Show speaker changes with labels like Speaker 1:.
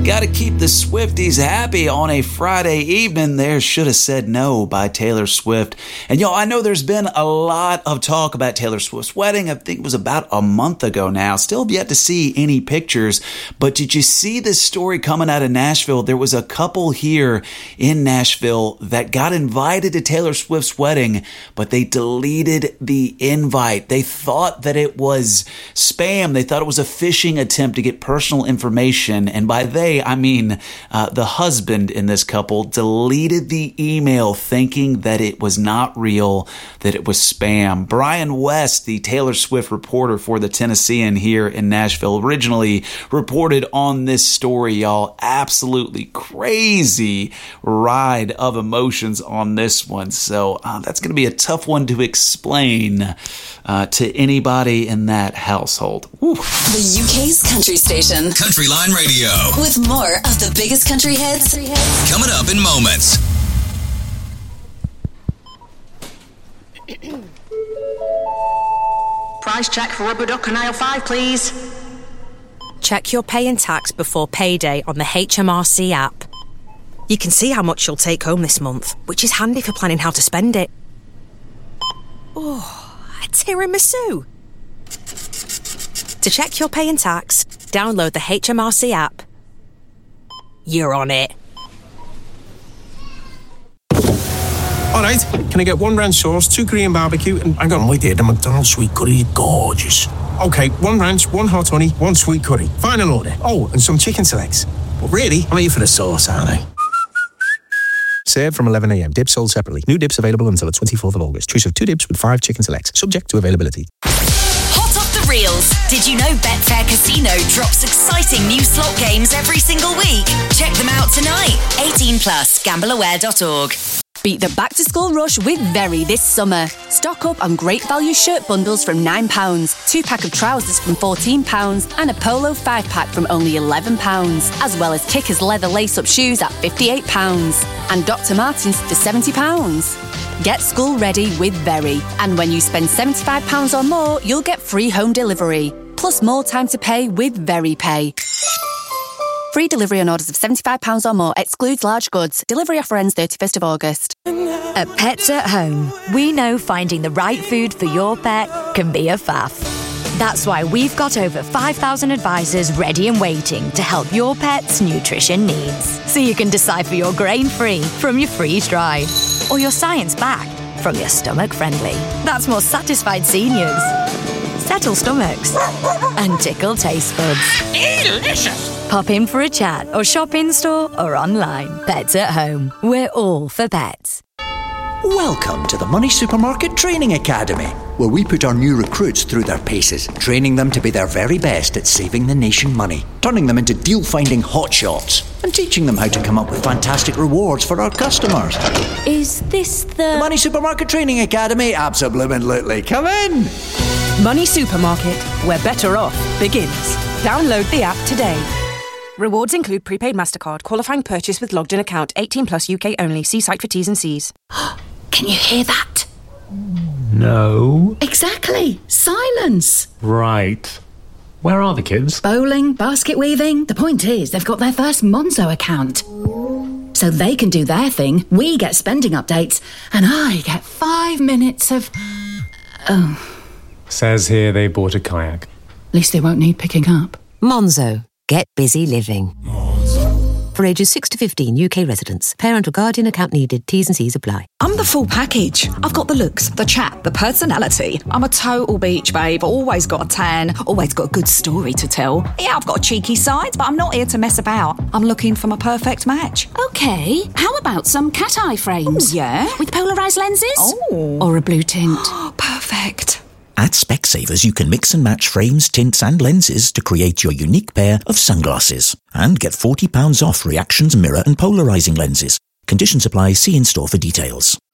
Speaker 1: Gotta keep the Swifties happy on a Friday evening. There, Should Have Said No by Taylor Swift. And y'all, I know there's been a lot of talk about Taylor Swift's wedding. I think it was about a month ago now. Still have yet to see any pictures. But did you see this story coming out of Nashville? There was a couple here in Nashville that got invited to Taylor Swift's wedding, but they deleted the invite. They thought that it was spam. They thought it was a phishing attempt to get personal information. And by they, I mean the husband in this couple deleted the email thinking that it was not real, that it was spam. Brian West, the Taylor Swift reporter for the Tennessean here in Nashville, originally reported on this story, y'all. Absolutely crazy ride of emotions on this one. So that's going to be a tough one to explain to anybody in that household. Woo.
Speaker 2: The UK's country station.
Speaker 3: Country Line Radio.
Speaker 2: With more of the biggest country hits.
Speaker 3: Coming up in moments.
Speaker 4: Price check for rubber duck on aisle 5, please.
Speaker 5: Check your pay and tax before payday on the HMRC app. You can see how much you'll take home this month, which is handy for planning how to spend it. Oh, a tiramisu. To check your pay and tax, download the HMRC app. You're on it.
Speaker 6: All right, can I get 1 ranch sauce, 2 Korean barbecue, and hang on, wait there, the McDonald's sweet curry is gorgeous. Okay, 1 ranch, 1 hot honey, 1 sweet curry. Final order. Oh, and some chicken selects. But really, I'm here for the sauce, aren't I? Served from 11 a.m. Dips sold separately. New dips available until the 24th of August. Choose of 2 dips with 5 chicken selects. Subject to availability.
Speaker 2: Hot off the reels. Did you know Betfair Casino drops exciting new slot games every single week? Check them out tonight. 18+, gambleaware.org.
Speaker 7: Beat the back-to-school rush with Very this summer. Stock up on great value shirt bundles from £9, 2-pack of trousers from £14, and a Polo 5-pack from only £11, as well as Kickers leather lace-up shoes at £58, and Dr. Martens for £70. Get school ready with Very, and when you spend £75 or more, you'll get free home delivery, plus more time to pay with Very Pay. Free delivery on orders of £75 or more. Excludes large goods. Delivery offer ends 31st of August.
Speaker 8: At Pets at Home, we know finding the right food for your pet can be a faff. That's why we've got over 5,000 advisors ready and waiting to help your pet's nutrition needs. So you can decipher your grain-free from your freeze-dried, or your science-backed from your stomach-friendly. That's more satisfied seniors, settle stomachs, and tickle taste buds. Delicious! Pop in for a chat or shop in-store or online. Pets at Home. We're all for pets.
Speaker 9: Welcome to the Money Supermarket Training Academy, where we put our new recruits through their paces, training them to be their very best at saving the nation money, turning them into deal-finding hotshots, and teaching them how to come up with fantastic rewards for our customers.
Speaker 8: Is this
Speaker 9: The Money Supermarket Training Academy? Absolutely. Come in!
Speaker 10: Money Supermarket, where better off begins. Download the app today. Rewards include prepaid MasterCard, qualifying purchase with logged-in account, 18+ UK only. See site for T's and C's.
Speaker 11: Can you hear that?
Speaker 12: No.
Speaker 11: Exactly. Silence.
Speaker 12: Right. Where are the kids?
Speaker 11: Bowling, basket weaving. The point is, they've got their first Monzo account. So they can do their thing, we get spending updates, and I get 5 minutes of...
Speaker 12: Says here they bought a kayak.
Speaker 11: At least they won't need picking up.
Speaker 13: Monzo. Get busy living. For ages 6 to 15, UK residents. Parent or guardian account needed. T's and C's apply.
Speaker 14: I'm the full package. I've got the looks, the chat, the personality. I'm a total beach babe. Always got a tan. Always got a good story to tell. Yeah, I've got a cheeky side, but I'm not here to mess about. I'm looking for my perfect match.
Speaker 15: Okay, how about some cat eye frames?
Speaker 14: Ooh, yeah?
Speaker 15: With polarised lenses?
Speaker 14: Oh.
Speaker 15: Or a blue tint?
Speaker 14: Perfect.
Speaker 9: At Specsavers, you can mix and match frames, tints and lenses to create your unique pair of sunglasses. And get £40 off Reactions mirror and polarising lenses. Conditions apply. See in-store for details.